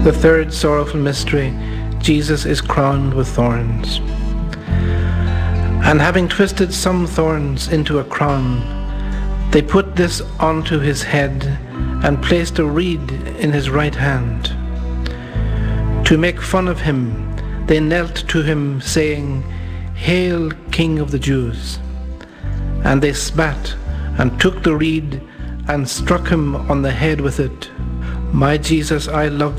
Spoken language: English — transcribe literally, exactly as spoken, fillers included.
The third sorrowful mystery, Jesus is crowned with thorns. And having twisted some thorns into a crown, they put this onto his head and placed a reed in his right hand. To make fun of him, they knelt to him, saying, "Hail, King of the Jews!" And they spat and took the reed and struck him on the head with it. "My Jesus, I love